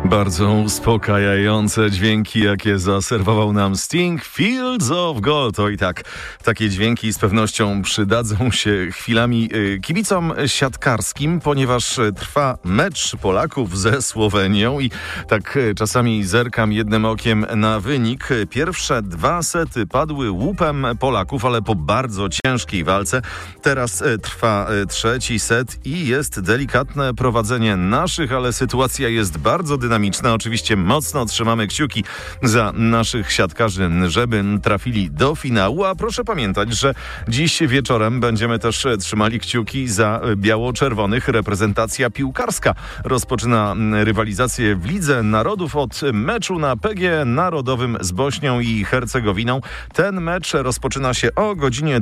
Bardzo uspokajające dźwięki, jakie zaserwował nam Sting, Fields of Gold. To i tak, takie dźwięki z pewnością przydadzą się chwilami kibicom siatkarskim, ponieważ trwa mecz Polaków ze Słowenią i tak czasami zerkam jednym okiem na wynik. Pierwsze 2 sety padły łupem Polaków, ale po bardzo ciężkiej walce. Teraz trwa 3. set i jest delikatne prowadzenie naszych, ale sytuacja jest bardzo dynamiczna. Oczywiście mocno trzymamy kciuki za naszych siatkarzy, żeby trafili do finału, a proszę pamiętać, że dziś wieczorem będziemy też trzymali kciuki za biało-czerwonych. Reprezentacja piłkarska rozpoczyna rywalizację w Lidze Narodów od meczu na PGE Narodowym z Bośnią i Hercegowiną. Ten mecz rozpoczyna się o godzinie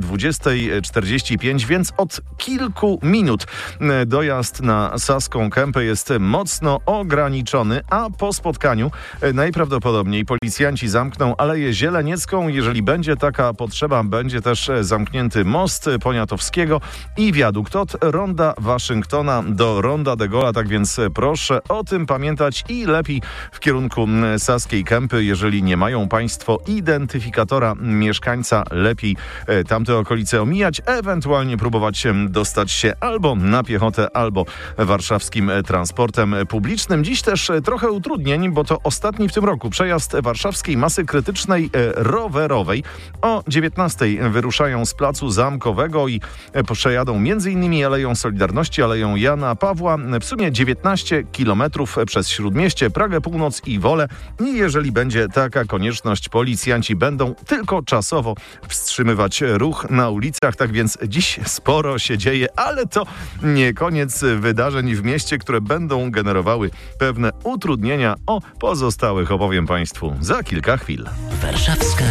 20:45, więc od kilku minut dojazd na Saską Kępę jest mocno ograniczony, a po spotkaniu najprawdopodobniej policjanci zamkną Aleję Zieleniecką. Jeżeli będzie taka potrzeba, będzie też zamknięty most Poniatowskiego i wiadukt od Ronda Waszyngtona do Ronda de Gaulle'a. Tak więc proszę o tym pamiętać i lepiej w kierunku Saskiej Kępy. Jeżeli nie mają Państwo identyfikatora mieszkańca, lepiej tamte okolice omijać, ewentualnie próbować dostać się albo na piechotę, albo warszawskim transportem publicznym. Dziś też trochę utrudnień, bo to ostatni w tym roku przejazd warszawskiej masy krytycznej rowerowej. O 19:00 wyruszają z Placu Zamkowego i przejadą m.in. Aleją Solidarności, Aleją Jana Pawła. W sumie 19 km przez Śródmieście, Pragę Północ i Wolę. I jeżeli będzie taka konieczność, policjanci będą tylko czasowo wstrzymywać ruch na ulicach. Tak więc dziś sporo się dzieje, ale to nie koniec wydarzeń w mieście, które będą generowały pewne utrudnienia. O pozostałych opowiem Państwu za kilka chwil. Warszawska